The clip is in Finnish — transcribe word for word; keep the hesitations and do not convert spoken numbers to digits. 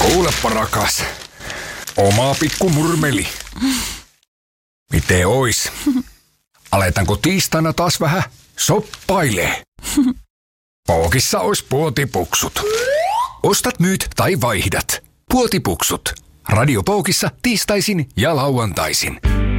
Kuuleppa rakas, oma pikku murmeli. Miten ois? Aletaanko tiistaina taas vähän soppailee? Pookissa ois puotipuksut. Ostat, myyt tai vaihdat. Puotipuksut. Radio Pookissa tiistaisin ja lauantaisin.